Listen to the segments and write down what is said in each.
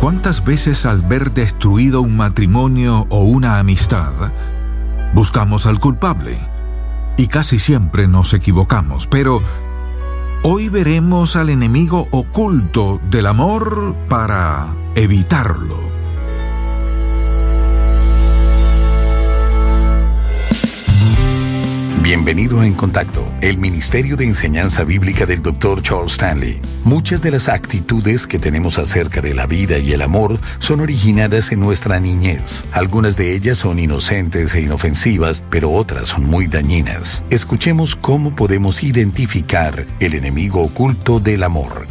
¿Cuántas veces al ver destruido un matrimonio o una amistad, buscamos al culpable? Y casi siempre nos equivocamos, pero hoy veremos al enemigo oculto del amor para evitarlo. Bienvenido a En Contacto, el Ministerio de Enseñanza Bíblica del Dr. Charles Stanley. Muchas de las actitudes que tenemos acerca de la vida y el amor son originadas en nuestra niñez. Algunas de ellas son inocentes e inofensivas, pero otras son muy dañinas. Escuchemos cómo podemos identificar el enemigo oculto del amor.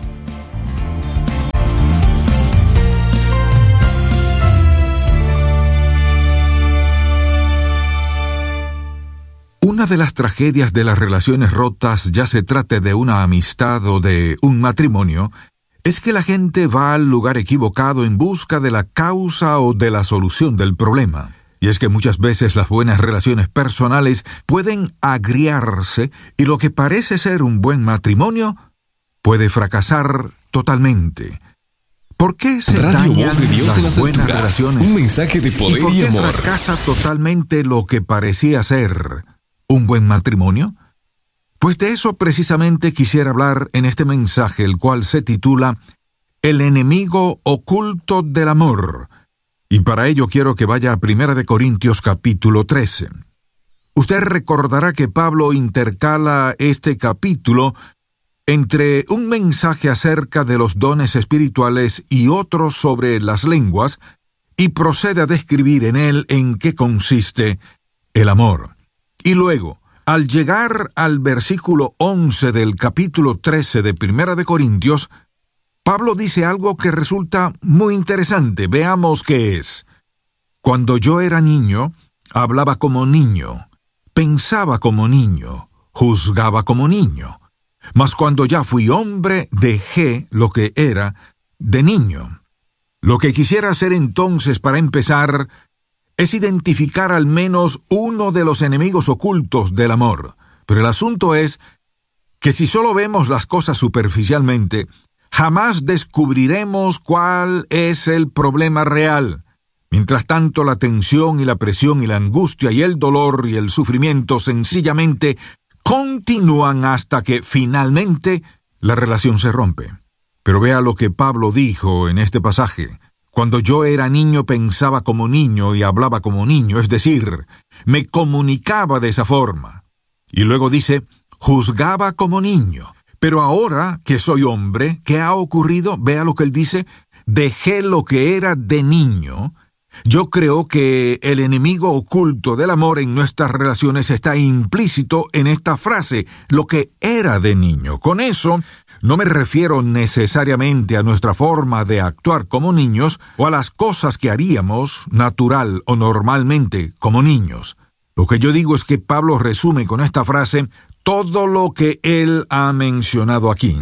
Una de las tragedias de las relaciones rotas, ya se trate de una amistad o de un matrimonio, es que la gente va al lugar equivocado en busca de la causa o de la solución del problema. Y es que muchas veces las buenas relaciones personales pueden agriarse y lo que parece ser un buen matrimonio puede fracasar totalmente. ¿Por qué se Radio dañan Voz de Dios en las las buenas alturas? relaciones? Un mensaje de poder ¿Y por y qué amor. fracasa totalmente lo que parecía ser un buen matrimonio? Pues de eso precisamente quisiera hablar en este mensaje, el cual se titula El enemigo oculto del amor. Y para ello quiero que vaya a 1 Corintios capítulo 13. Usted recordará que Pablo intercala este capítulo entre un mensaje acerca de los dones espirituales y otro sobre las lenguas, y procede a describir en él en qué consiste el amor. Y luego, al llegar al versículo 11 del capítulo 13 de 1 Corintios, Pablo dice algo que resulta muy interesante. Veamos qué es. Cuando yo era niño, hablaba como niño, pensaba como niño, juzgaba como niño. Mas cuando ya fui hombre, dejé lo que era de niño. Lo que quisiera hacer entonces para empezar es identificar al menos uno de los enemigos ocultos del amor. Pero el asunto es que si solo vemos las cosas superficialmente, jamás descubriremos cuál es el problema real. Mientras tanto, la tensión y la presión y la angustia y el dolor y el sufrimiento sencillamente continúan hasta que finalmente la relación se rompe. Pero vea lo que Pablo dijo en este pasaje. Cuando yo era niño pensaba como niño y hablaba como niño, es decir, me comunicaba de esa forma. Y luego dice, juzgaba como niño. Pero ahora que soy hombre, ¿qué ha ocurrido? Vea lo que él dice, dejé lo que era de niño. Yo creo que el enemigo oculto del amor en nuestras relaciones está implícito en esta frase, lo que era de niño. Con eso, no me refiero necesariamente a nuestra forma de actuar como niños o a las cosas que haríamos natural o normalmente como niños. Lo que yo digo es que Pablo resume con esta frase todo lo que él ha mencionado aquí.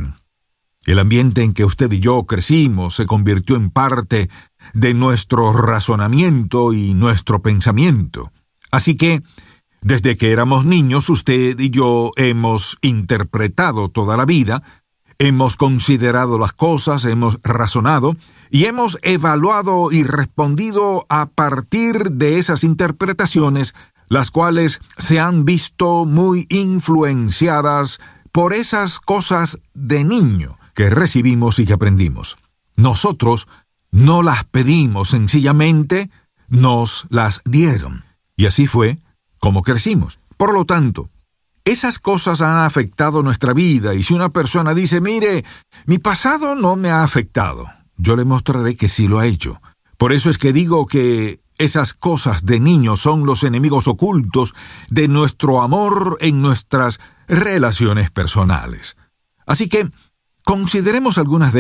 El ambiente en que usted y yo crecimos se convirtió en parte de nuestro razonamiento y nuestro pensamiento. Así que, desde que éramos niños, usted y yo hemos interpretado toda la vida, hemos considerado las cosas, hemos razonado y hemos evaluado y respondido a partir de esas interpretaciones, las cuales se han visto muy influenciadas por esas cosas de niño que recibimos y que aprendimos. Nosotros no las pedimos, sencillamente nos las dieron. Y así fue como crecimos. Por lo tanto, esas cosas han afectado nuestra vida, y si una persona dice, mire, mi pasado no me ha afectado, yo le mostraré que sí lo ha hecho. Por eso es que digo que esas cosas de niños son los enemigos ocultos de nuestro amor en nuestras relaciones personales. Así que consideremos algunas de